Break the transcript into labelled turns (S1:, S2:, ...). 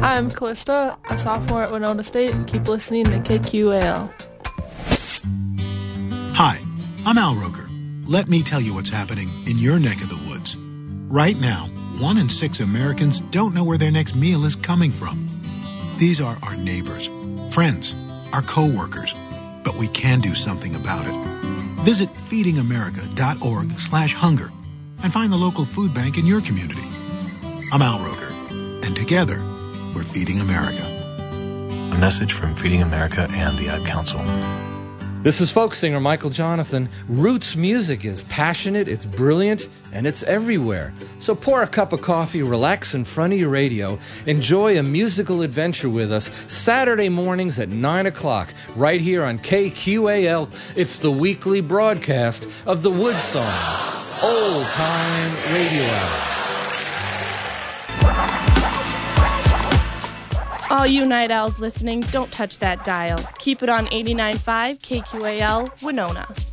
S1: Hi, I'm Callista, a sophomore at Winona State. Keep listening to KQAL.
S2: Hi, I'm Al Roker. Let me tell you what's happening in your neck of the woods. Right now, 1 in 6 Americans don't know where their next meal is coming from. These are our neighbors, friends, our co-workers, but we can do something about it. Visit feedingamerica.org/hunger and find the local food bank in your community. I'm Al Roker, and together, we're Feeding America.
S3: A message from Feeding America and the Ad Council.
S4: This is folk singer Michael Jonathan. Roots music is passionate, it's brilliant, and it's everywhere. So pour a cup of coffee, relax in front of your radio, enjoy a musical adventure with us Saturday mornings at 9 o'clock, right here on KQAL. It's the weekly broadcast of the Wood Songs, Old Time Radio Hour.
S5: All you night owls listening, don't touch that dial. Keep it on 89.5 KQAL, Winona.